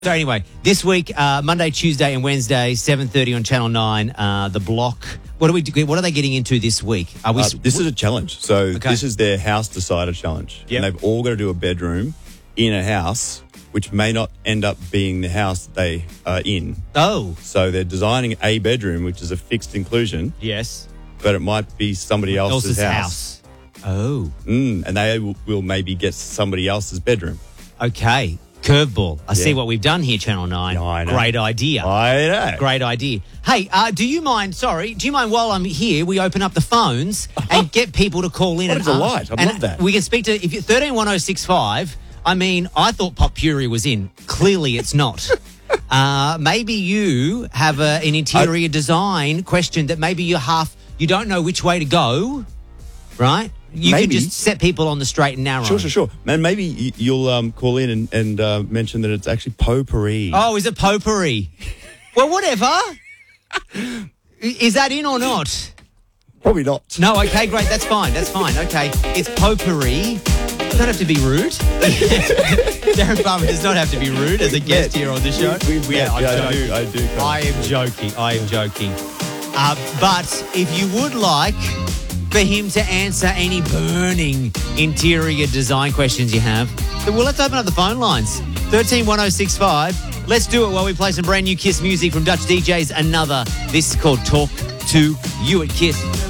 So anyway, this week, Monday, Tuesday and Wednesday, 7:30 on Channel 9, The Block. What are they getting into this week? This is a challenge. So This is their house decider challenge. Yep. And they've all got to do a bedroom in a house which may not end up being the house that they are in. Oh. So they're designing a bedroom, which is a fixed inclusion, Yes. but it might be somebody else's house. Oh. And they will maybe get somebody else's bedroom. Okay. Curveball. I see what we've done here, Channel 9. Yeah, I know. Great idea. I know. Great idea. Hey, do you mind while I'm here, we open up the phones and get people to call in? What a delight. I love that. We can speak to, if you're 131065, I mean, I thought Pop Puri was in. Clearly it's not. Maybe you have an interior design question that maybe you don't know which way to go, right? You can just set people on the straight and narrow. Sure. Man, maybe you'll call in and mention that it's actually potpourri. Oh, is it potpourri? Well, whatever. Is that in or not? Probably not. No, okay, great. That's fine. Okay, it's potpourri. You don't have to be rude. Darren Palmer does not have to be rude as a guest here on the show. I do. I am joking. But if you would like for him to answer any burning interior design questions you have, then let's open up the phone lines. 131065. Let's do it while we play some brand new Kiss music from Dutch DJs. This is called Talk to You at Kiss.